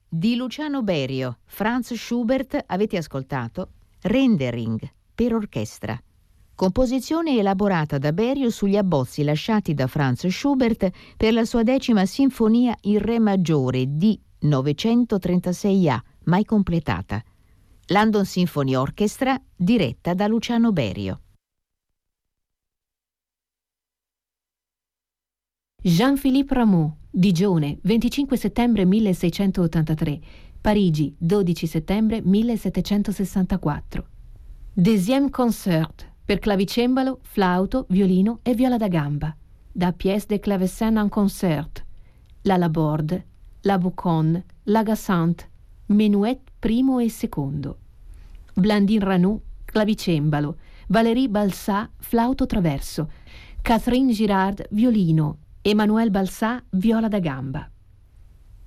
Di Luciano Berio, Franz Schubert, avete ascoltato Rendering per orchestra. Composizione elaborata da Berio sugli abbozzi lasciati da Franz Schubert per la sua 10ª sinfonia in re maggiore D 936A, mai completata. London Symphony Orchestra, diretta da Luciano Berio. Jean-Philippe Rameau, Digione, 25 settembre 1683, Parigi, 12 settembre 1764. Deuxième concert per clavicembalo, flauto, violino e viola da gamba, da Pièce de clavecin en concert, la Laborde, la Boucon, la Gassante, Menuet primo e secondo. Blandine Ranoux, clavicembalo, Valérie Balsà, flauto traverso, Catherine Girard, violino, Emmanuel Balsà, viola da gamba.